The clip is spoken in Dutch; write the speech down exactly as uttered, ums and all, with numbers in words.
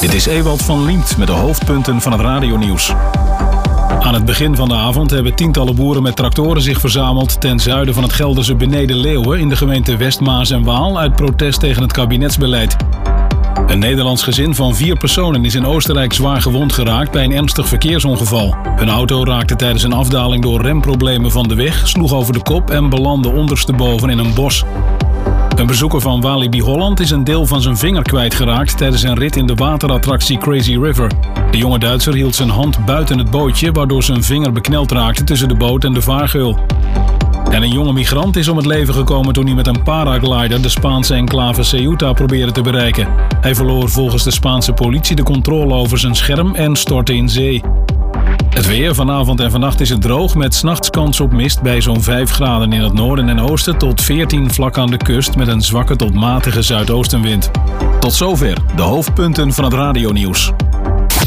Dit is Ewald van Liemt met de hoofdpunten van het radionieuws. Aan het begin van de avond hebben tientallen boeren met tractoren zich verzameld ten zuiden van het Gelderse Beneden-Leeuwen in de gemeente Westmaas en Waal uit protest tegen het kabinetsbeleid. Een Nederlands gezin van vier personen is in Oostenrijk zwaar gewond geraakt bij een ernstig verkeersongeval. Hun auto raakte tijdens een afdaling door remproblemen van de weg, sloeg over de kop en belandde ondersteboven in een bos. Een bezoeker van Walibi Holland is een deel van zijn vinger kwijtgeraakt tijdens een rit in de waterattractie Crazy River. De jonge Duitser hield zijn hand buiten het bootje, waardoor zijn vinger bekneld raakte tussen de boot en de vaargeul. En een jonge migrant is om het leven gekomen toen hij met een paraglider de Spaanse enclave Ceuta probeerde te bereiken. Hij verloor volgens de Spaanse politie de controle over zijn scherm en stortte in zee. Het weer, vanavond en vannacht is het droog met 's nachts kans op mist bij zo'n vijf graden in het noorden en oosten tot veertien vlak aan de kust met een zwakke tot matige zuidoostenwind. Tot zover de hoofdpunten van het radionieuws.